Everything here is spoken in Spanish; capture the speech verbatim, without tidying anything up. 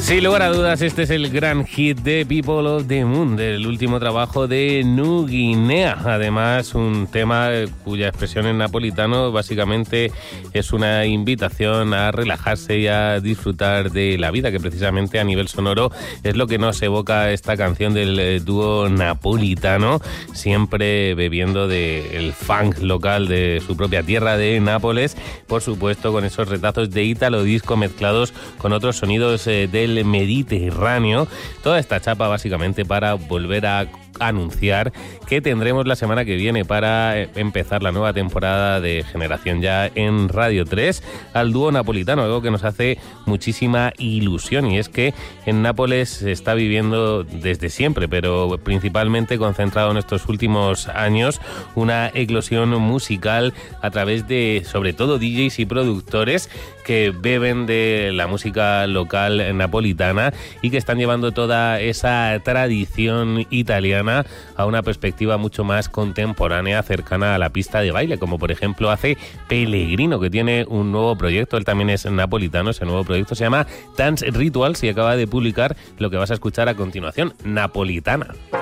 Sin lugar a dudas, este es el gran hit de People of the Moon, del último trabajo de New Guinea. Además, un tema cuya expresión en napolitano básicamente es una invitación a relajarse y a disfrutar de la vida, que precisamente a nivel sonoro es lo que nos evoca esta canción del dúo napolitano, siempre bebiendo del funk local de su propia tierra de Nápoles, por supuesto con esos retazos de ítalo disco mezclados con otros sonidos eh, del Mediterráneo. Toda esta chapa básicamente para volver a anunciar que tendremos la semana que viene para empezar la nueva temporada de Generación Ya en Radio tres al dúo napolitano, algo que nos hace muchísima ilusión, y es que en Nápoles se está viviendo desde siempre, pero principalmente concentrado en estos últimos años, una eclosión musical a través de, sobre todo, D Js y productores que beben de la música local napolitana y que están llevando toda esa tradición italiana a una perspectiva mucho más contemporánea, cercana a la pista de baile, como por ejemplo hace Pellegrino, que tiene un nuevo proyecto. Él también es napolitano. Ese nuevo proyecto se llama Dance Rituals y acaba de publicar lo que vas a escuchar a continuación, Napolitana.